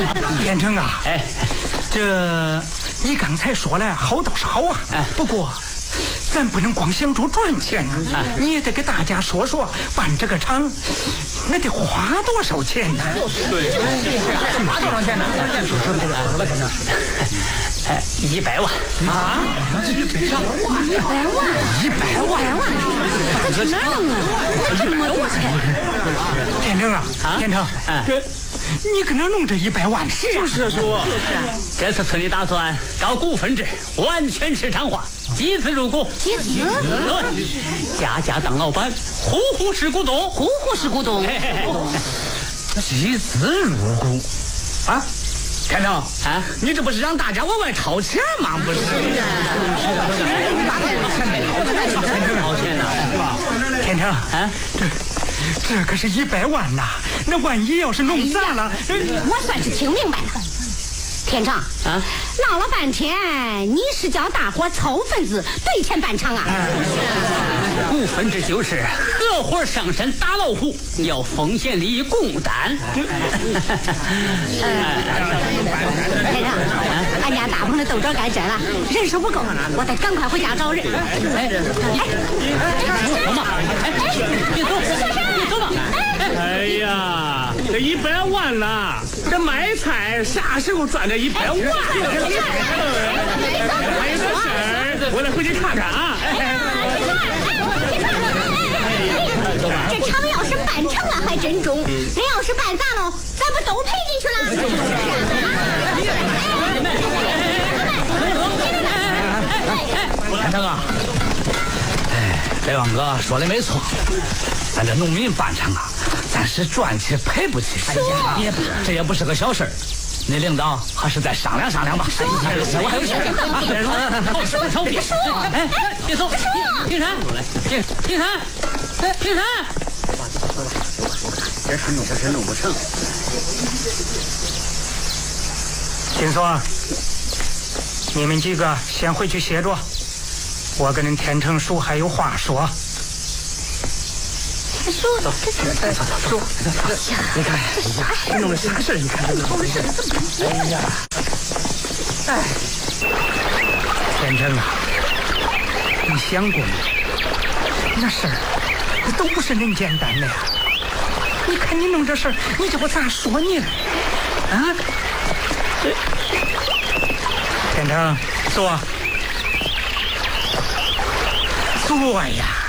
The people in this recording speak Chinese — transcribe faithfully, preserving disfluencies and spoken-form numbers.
天成啊，哎，这你刚才说了好倒是好啊，哎，不过咱不能光想着赚钱啊，哎、你也得给大家说说办这个厂那得花多少钱呢？ 对， 花多少钱呢？ 哎，一百万啊！ 一百万， 一百万， 一百万， 这去哪儿弄啊？这么多钱？ 天成啊，天成，这你搁哪弄这一百万？ 是啊， 就是说， 这次村里打算搞股份制，完全市场化，集资入股。 集资？ 对，家家当老板，户户是股东， 户户是股东。 集资入股啊！天成啊， 你这不是让大家往外掏钱吗？不是， 掏钱呢，是吧？ 天成啊，这这可是一百万呐！那万一要是弄砸了， 我算是听明白了。天成啊，闹了半天，你是叫大伙凑份子兑钱办厂啊？ 股份制就是合伙上山打老虎，要风险利益共担。 天成，俺家大棚的豆角该摘了，人手不够，我得赶快回家找人。 哎，走嘛！哎，别走，别走嘛！ 哎呀，这一百万呐，这买菜啥时候赚这一百万？还有这事儿，我得回去看看啊。 这厂要是办成了还真中，人要是办砸了，咱不都赔进去了？ 天成啊，哎，北王哥说的没错，咱这农民办厂啊，咱是赚起赔不起，哎呀，也这也不是个小事儿。你领导还是再商量商量吧。我还有事儿， 说说别说，哎，别走，平山，平平山，哎，平山， 这事弄这事弄不成。 金锁，你们几个先回去歇着，我跟人天成叔还有话说。 叔，走，走走走，叔， 你看，这弄的啥事儿？你看，哎呀，哎，天成啊，你想过没？那事儿，那都不是恁简单的呀。你看你弄这事儿，你这不咋说你了？啊？天成，坐，坐呀。